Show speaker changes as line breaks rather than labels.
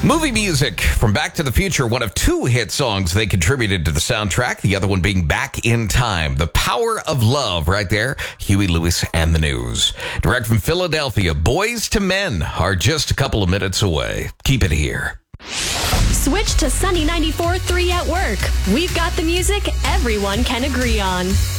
Movie music from Back to the Future, one of two hit songs they contributed to the soundtrack, the other one being Back in Time. The Power of Love right there, Huey Lewis and the News. Direct from Philadelphia, Boys to Men are just a couple of minutes away. Keep it here.
Switch to Sunny 94.3 at work. We've got the music everyone can agree on.